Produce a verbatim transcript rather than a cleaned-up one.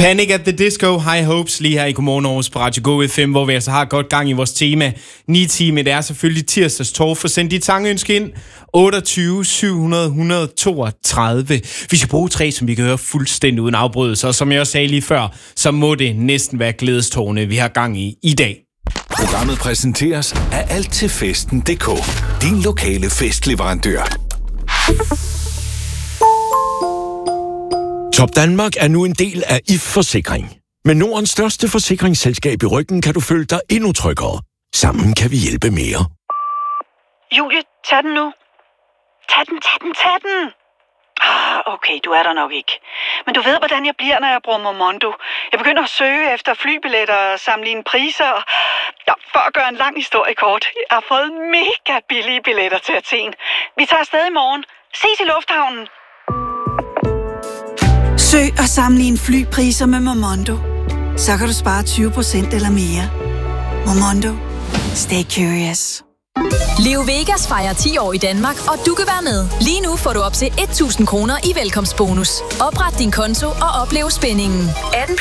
Panic at the Disco, High Hopes, lige her i Godmorgen Aarhus på Radio Go F M, hvor vi altså har godt gang i vores tema. ni time, det er selvfølgelig tirsdags torv, for send dit sangønske ind. otteogtyve syv hundrede et hundrede og toogtredive. Vi skal bruge tre, som vi kan høre fuldstændig uden afbrydelse, og som jeg også sagde lige før, så må det næsten være glædestårne, vi har gang i i dag. Programmet præsenteres af alt til festen punktum d k. Din lokale festleverandør. Top Danmark er nu en del af I F Forsikring. Med Nordens største forsikringsselskab i ryggen kan du føle dig endnu tryggere. Sammen kan vi hjælpe mere. Julie, tag den nu. Tag den, tag den, tag den. Ah, okay, du er der nok ikke. Men du ved, hvordan jeg bliver, når jeg bruger Momondo. Jeg begynder at søge efter flybilletter og sammenligne priser. Ja, for at gøre en lang historie kort. Jeg har fået mega billige billetter til Athen. Vi tager afsted i morgen. Ses i lufthavnen. Søg og sammenligne flypriser med Momondo. Så kan du spare tyve procent eller mere. Momondo. Stay curious. Leo Vegas fejrer ti år i Danmark, og du kan være med. Lige nu får du op til tusind kroner i velkomstbonus. Opret din konto og oplev spændingen. atten